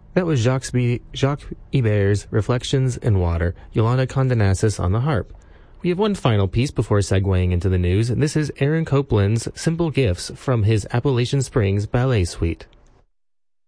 That was Jacques Ibert's Reflections in Water, Yolanda Condenasis on the harp. We have one final piece before segueing into the news, and this is Aaron Copland's Simple Gifts from his Appalachian Springs Ballet Suite.